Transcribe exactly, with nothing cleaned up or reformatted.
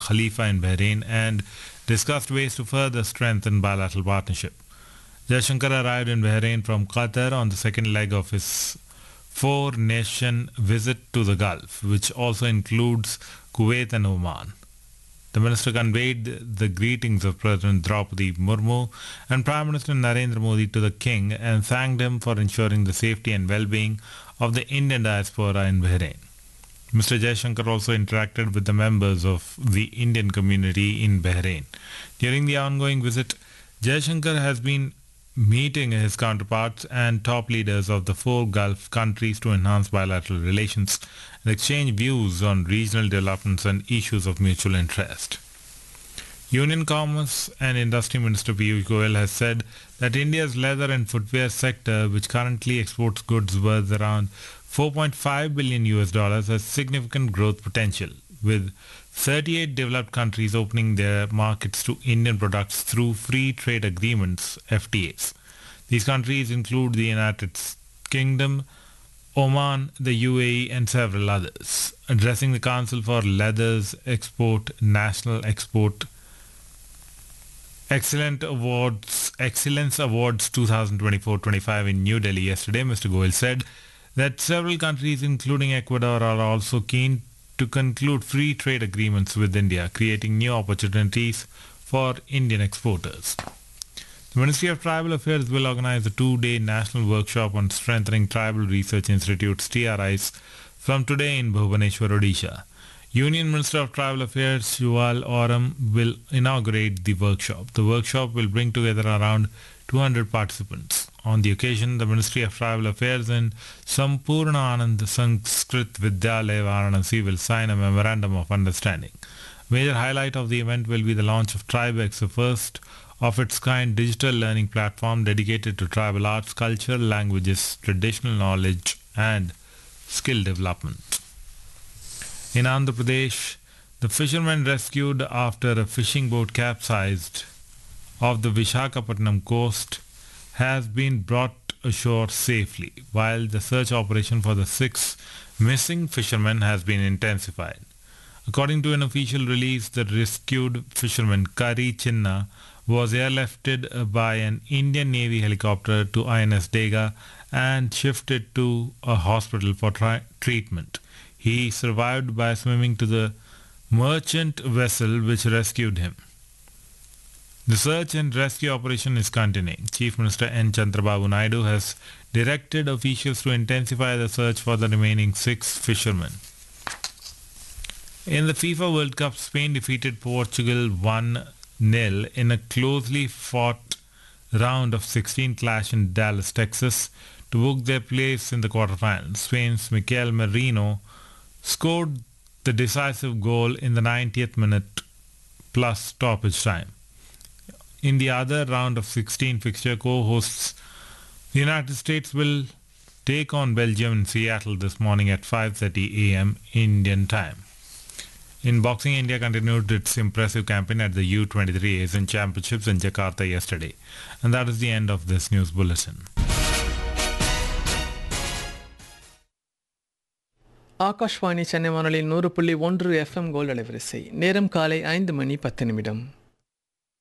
Khalifa in Bahrain and discussed ways to further strengthen bilateral partnership. Jaishankar arrived in Bahrain from Qatar on the second leg of his four-nation visit to the Gulf, which also includes Kuwait and Oman. The minister conveyed the greetings of President Draupadi Murmu and Prime Minister Narendra Modi to the King and thanked him for ensuring the safety and well-being of the Indian diaspora in Bahrain. Mister Jaishankar also interacted with the members of the Indian community in Bahrain. During the ongoing visit, Jaishankar has been meeting his counterparts and top leaders of the four Gulf countries to enhance bilateral relations and exchange views on regional developments and issues of mutual interest. Union Commerce and Industry Minister Piyush Goyal has said that India's leather and footwear sector, which currently exports goods worth around four point five billion U S dollars, has significant growth potential, with thirty-eight developed countries opening their markets to Indian products through free trade agreements, F T As. These countries include the United Kingdom, Oman, the U A E and several others. Addressing the Council for Leathers Export National Export Excellent Awards Excellence Awards twenty twenty-four twenty-five in New Delhi yesterday, Mister Goyal said that several countries including Ecuador are also keen to conclude free trade agreements with India, creating new opportunities for Indian exporters. The Ministry of Tribal Affairs will organize a two-day national workshop on strengthening tribal research institutes T R Is from today in Bhubaneswar, Odisha. Union Minister of Tribal Affairs Yuval Oram will inaugurate the workshop. The workshop will bring together around two hundred participants. On the occasion, the Ministry of Tribal Affairs and Sampurna Anand Sanskrit Vidyalaya Varanasi will sign a memorandum of understanding. Major highlight of the event will be the launch of TribeX, the first of its kind digital learning platform dedicated to tribal arts, culture, languages, traditional knowledge and skill development. In Andhra Pradesh, the fishermen rescued after a fishing boat capsized off the Visakhapatnam coast has been brought ashore safely, while the search operation for the six missing fishermen has been intensified. According to an official release, the rescued fisherman Kari Chinna was airlifted by an Indian Navy helicopter to I N S Dega and shifted to a hospital for tri- treatment. He survived by swimming to the merchant vessel which rescued him. The search and rescue operation is continuing. Chief Minister N. Chandrababu Naidu has directed officials to intensify the search for the remaining six fishermen. In the FIFA World Cup, Spain defeated Portugal one nil in a closely fought round of sixteen clash in Dallas, Texas, to book their place in the quarterfinals. Spain's Mikel Merino scored the decisive goal in the ninetieth minute plus stoppage time. In the other round of sixteen fixture, co-hosts the United States will take on Belgium in Seattle this morning at five thirty a m Indian time. In boxing, India continued its impressive campaign at the U twenty-three Asian Championships in Jakarta yesterday. And that is the end of this news bulletin. Akashvani Chennai வானொலி நூறு புள்ளி ஒன்று FM gold அலைவரிசை. நேரம் காலை ஐந்து மணி பத்து நிமிடம்.